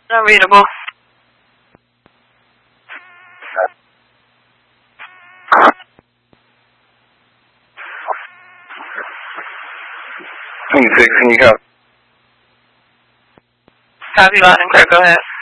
Unreadable. Can you go? Copy loud and clear, go ahead.